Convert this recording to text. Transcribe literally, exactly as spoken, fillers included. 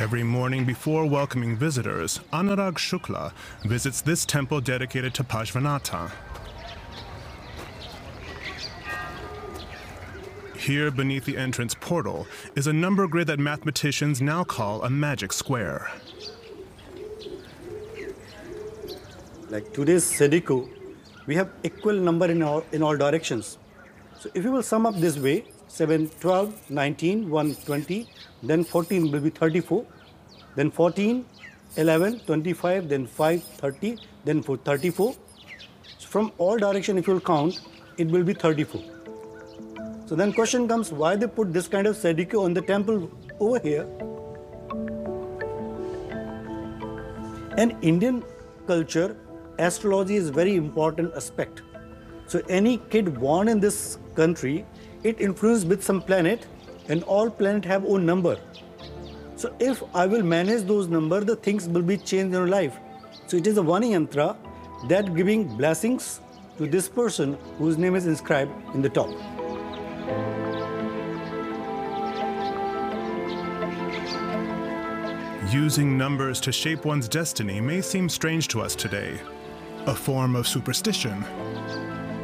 Every morning before welcoming visitors, Anurag Shukla visits this temple dedicated to Pashvanatha. Here, beneath the entrance portal, is a number grid that mathematicians now call a magic square. Like today's Sudoku, we have equal number in all, in all directions. So if you will sum up this way, seven, twelve, nineteen, one, twenty, then fourteen will be thirty-four, then fourteen, eleven, twenty-five, then five, thirty, then for thirty-four. So from all direction, if you will count, it will be thirty-four. So then question comes, why they put this kind of Sudoku on the temple over here? In Indian culture, astrology is very important aspect. So any kid born in this country, it influenced with some planet, and all planets have own number. So if I will manage those numbers, the things will be changed in your life. So it is a Vani Yantra that giving blessings to this person whose name is inscribed in the top. Using numbers to shape one's destiny may seem strange to us today, a form of superstition.